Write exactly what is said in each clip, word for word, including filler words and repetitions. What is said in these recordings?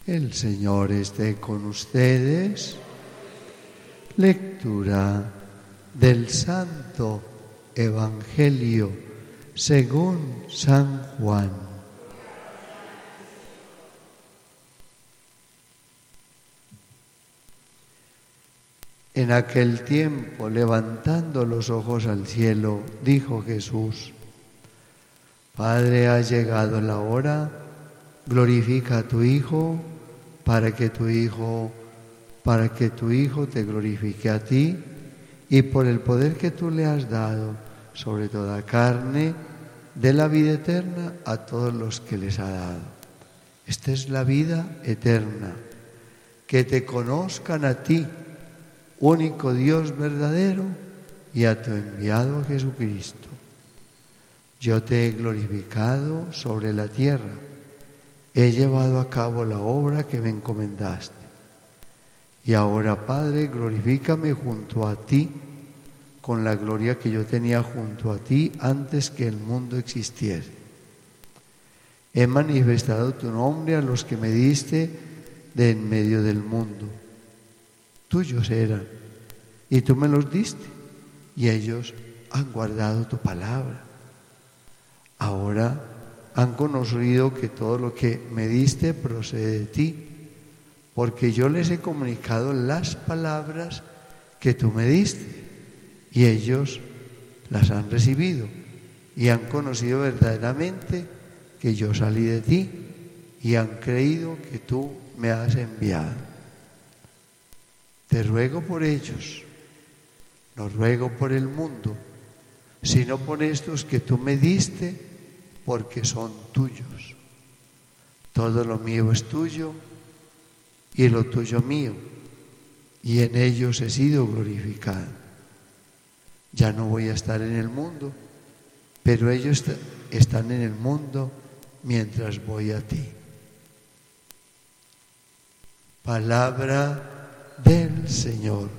El Señor esté con ustedes. Lectura del Santo Evangelio según San Juan. En aquel tiempo, levantando los ojos al cielo, dijo Jesús: Padre, ha llegado la hora, glorifica a tu Hijo, para que tu Hijo, para que tu Hijo te glorifique a ti, y por el poder que tú le has dado sobre toda carne, dé la vida eterna a todos los que les ha dado. Esta es la vida eterna, que te conozcan a ti, único Dios verdadero, y a tu enviado Jesucristo. Yo te he glorificado sobre la tierra, he llevado a cabo la obra que me encomendaste. Y ahora, Padre, glorifícame junto a ti, con la gloria que yo tenía junto a ti antes que el mundo existiese. He manifestado tu nombre a los que me diste de en medio del mundo. Tuyos eran, y tú me los diste, y ellos han guardado tu palabra. Ahora han conocido que todo lo que me diste procede de ti, porque yo les he comunicado las palabras que tú me diste, y ellos las han recibido, y han conocido verdaderamente que yo salí de ti, y han creído que tú me has enviado. Te ruego por ellos, no ruego por el mundo, sino por estos que tú me diste, porque son tuyos. Todo lo mío es tuyo, y lo tuyo mío, y en ellos he sido glorificado. Ya no voy a estar en el mundo, pero ellos están en el mundo mientras voy a ti. Palabra del Señor.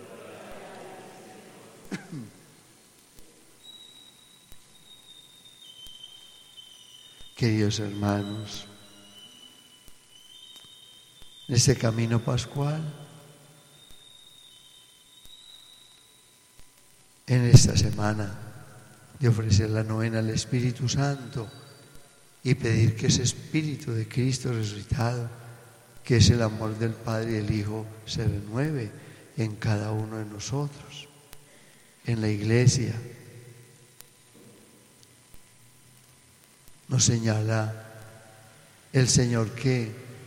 Queridos hermanos, en este camino pascual, en esta semana de ofrecer la novena al Espíritu Santo y pedir que ese Espíritu de Cristo resucitado, que es el amor del Padre y del Hijo, se renueve en cada uno de nosotros, en la Iglesia. Nos señala el Señor que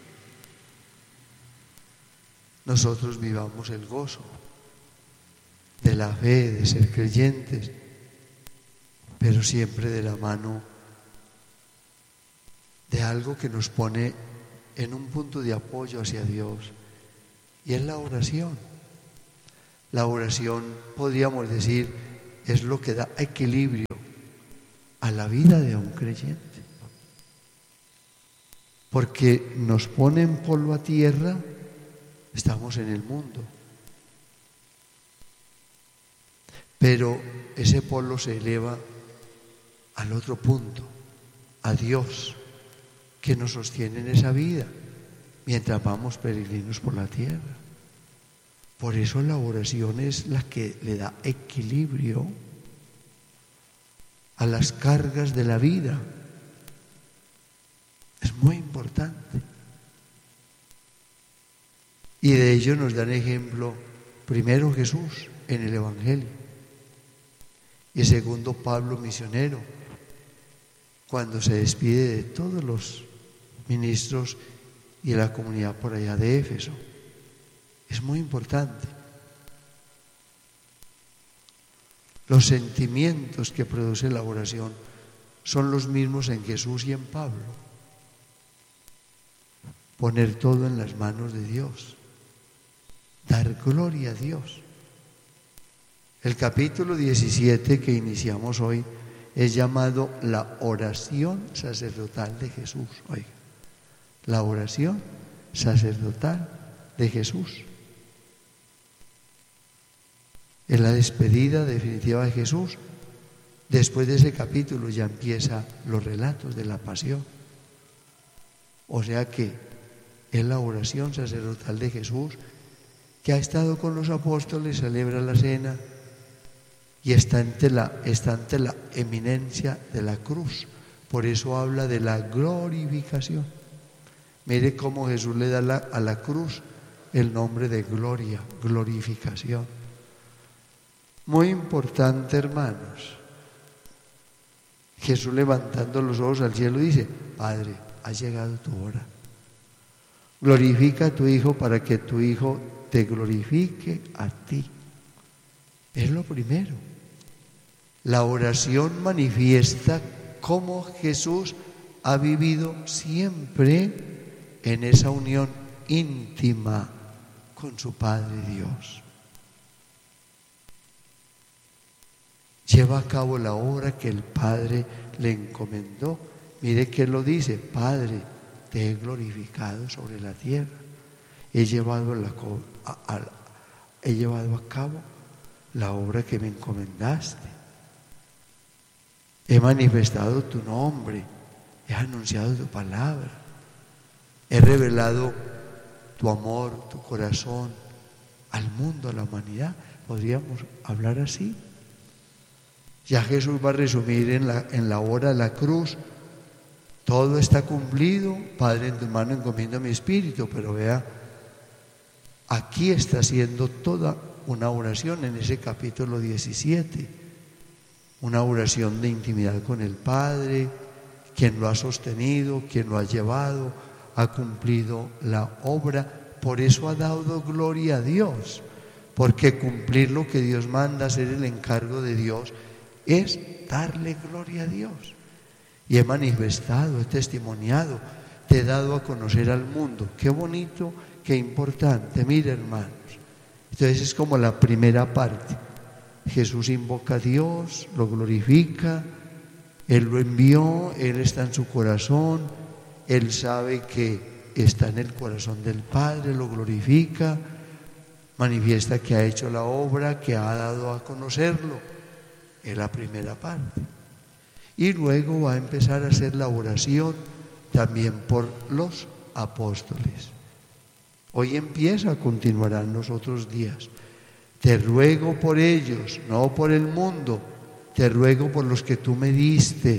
nosotros vivamos el gozo de la fe, de ser creyentes, pero siempre de la mano de algo que nos pone en un punto de apoyo hacia Dios, y es la oración. La oración, podríamos decir, es lo que da equilibrio a la vida de un creyente, porque nos pone en polvo a tierra. Estamos en el mundo, pero ese polvo se eleva al otro punto, a Dios, que nos sostiene en esa vida mientras vamos peregrinos por la tierra. Por eso la oración es la que le da equilibrio a las cargas de la vida. Es muy importante. Y de ello nos dan ejemplo primero Jesús en el Evangelio, y segundo Pablo misionero, cuando se despide de todos los ministros y de la comunidad por allá de Éfeso. Es muy importante. Los sentimientos que produce la oración son los mismos en Jesús y en Pablo. Poner todo en las manos de Dios, dar gloria a Dios. El capítulo diecisiete que iniciamos hoy es llamado la oración sacerdotal de Jesús. Oiga, la oración sacerdotal de Jesús. Es la despedida definitiva de Jesús. Después de ese capítulo ya empiezan los relatos de la pasión. O sea que es la oración sacerdotal de Jesús, que ha estado con los apóstoles, celebra la cena y está ante la, está ante la eminencia de la cruz. Por eso habla de la glorificación. Mire cómo Jesús le da la, a la cruz el nombre de gloria, glorificación. Muy importante, hermanos. Jesús, levantando los ojos al cielo, dice: Padre, ha llegado tu hora. Glorifica a tu Hijo para que tu Hijo te glorifique a ti. Es lo primero. La oración manifiesta cómo Jesús ha vivido siempre en esa unión íntima con su Padre Dios. Lleva a cabo la obra que el Padre le encomendó. Mire que lo dice: Padre, te he glorificado sobre la tierra. He llevado, la, a, a, he llevado a cabo la obra que me encomendaste. He manifestado tu nombre. He anunciado tu palabra. He revelado tu amor, tu corazón al mundo, a la humanidad. Podríamos hablar así. Ya Jesús va a resumir en la, en la hora de la cruz: todo está cumplido, Padre, en tu mano encomiendo mi espíritu. Pero vea, aquí está haciendo toda una oración en ese capítulo diecisiete, una oración de intimidad con el Padre, quien lo ha sostenido, quien lo ha llevado, ha cumplido la obra. Por eso ha dado gloria a Dios, porque cumplir lo que Dios manda, hacer el encargo de Dios, es darle gloria a Dios. Y he manifestado, he testimoniado, te he dado a conocer al mundo. Qué bonito, qué importante. Mira, hermanos, entonces es como la primera parte. Jesús invoca a Dios, lo glorifica, Él lo envió, Él está en su corazón, Él sabe que está en el corazón del Padre, lo glorifica, manifiesta que ha hecho la obra, que ha dado a conocerlo. Es la primera parte. Y luego va a empezar a hacer la oración también por los apóstoles. Hoy empieza, continuará en los otros días. Te ruego por ellos, no por el mundo. Te ruego por los que tú me diste.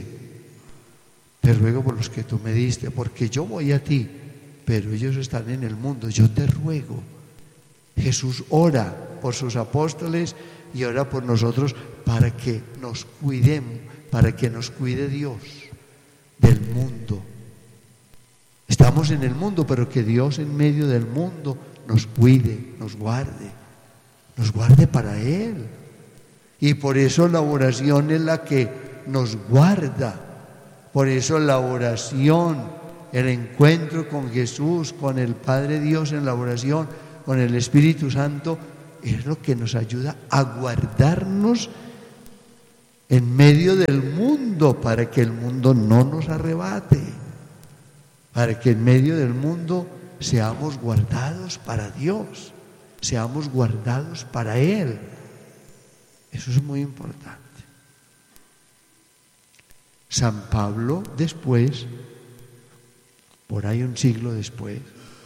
Te ruego por los que tú me diste, porque yo voy a ti, pero ellos están en el mundo. Yo te ruego. Jesús ora por sus apóstoles y ora por nosotros para que nos cuidemos, para que nos cuide Dios del mundo. Estamos en el mundo, pero que Dios en medio del mundo nos cuide, nos guarde, nos guarde para Él. Y por eso la oración es la que nos guarda. Por eso la oración, el encuentro con Jesús, con el Padre Dios en la oración, con el Espíritu Santo, es lo que nos ayuda a guardarnos en medio del mundo, para que el mundo no nos arrebate, para que en medio del mundo seamos guardados para Dios, seamos guardados para Él. Eso es muy importante. San Pablo después, por ahí un siglo después,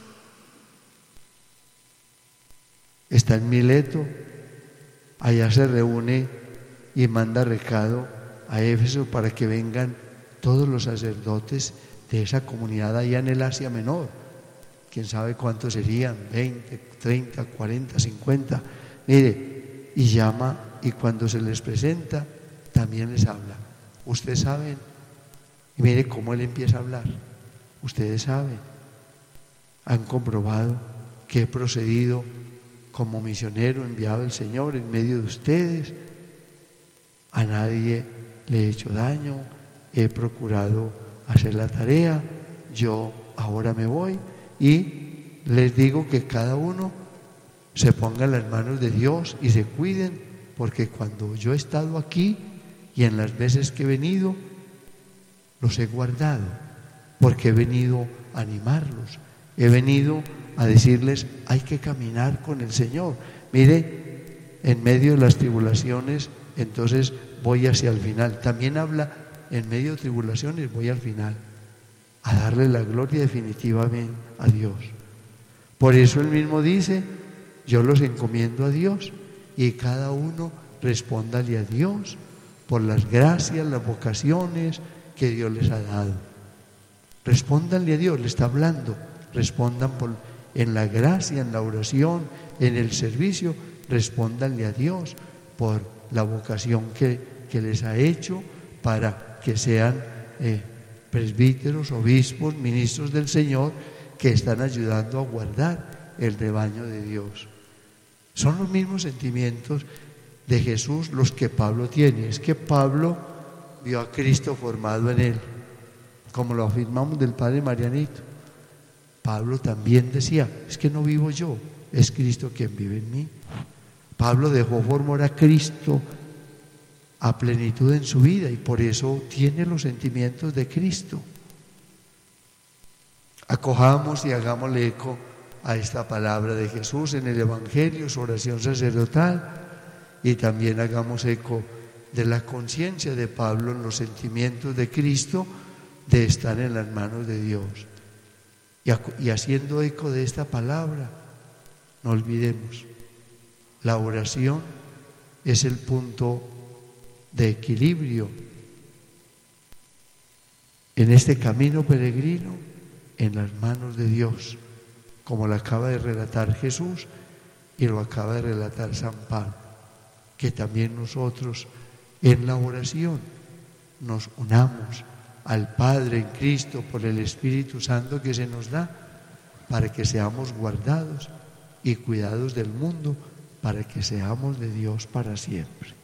está en Mileto, allá se reúne y manda recado a Éfeso para que vengan todos los sacerdotes de esa comunidad allá en el Asia Menor. Quién sabe cuántos serían, veinte, treinta, cuarenta, cincuenta. Mire, y llama, y cuando se les presenta también les habla. Ustedes saben, y mire cómo él empieza a hablar. Ustedes saben, han comprobado que he procedido como misionero enviado del Señor en medio de ustedes. A nadie le he hecho daño, he procurado hacer la tarea. Yo ahora me voy y les digo que cada uno se ponga en las manos de Dios y se cuiden, porque cuando yo he estado aquí y en las veces que he venido, los he guardado, porque he venido a animarlos, he venido a decirles: hay que caminar con el Señor. Mire, en medio de las tribulaciones, entonces voy hacia el final. También habla, en medio de tribulaciones voy al final, a darle la gloria definitivamente a Dios. Por eso él mismo dice, yo los encomiendo a Dios y cada uno respóndale a Dios por las gracias, las vocaciones que Dios les ha dado. Respóndanle a Dios, le está hablando, respondan por, en la gracia, en la oración, en el servicio, respóndanle a Dios por la vocación que, que les ha hecho para que sean eh, presbíteros, obispos, ministros del Señor, que están ayudando a guardar el rebaño de Dios. Son los mismos sentimientos de Jesús los que Pablo tiene. Es que Pablo vio a Cristo formado en él, como lo afirmamos del Padre Marianito. Pablo también decía, es que no vivo yo, es Cristo quien vive en mí. Pablo dejó formar a Cristo a plenitud en su vida y por eso tiene los sentimientos de Cristo. Acojamos y hagámosle eco a esta palabra de Jesús en el Evangelio, su oración sacerdotal, y también hagamos eco de la conciencia de Pablo en los sentimientos de Cristo de estar en las manos de Dios. Y, y haciendo eco de esta palabra, no olvidemos, la oración es el punto de equilibrio en este camino peregrino en las manos de Dios, como lo acaba de relatar Jesús y lo acaba de relatar San Pablo, que también nosotros en la oración nos unamos al Padre en Cristo por el Espíritu Santo que se nos da, para que seamos guardados y cuidados del mundo, para que seamos de Dios para siempre.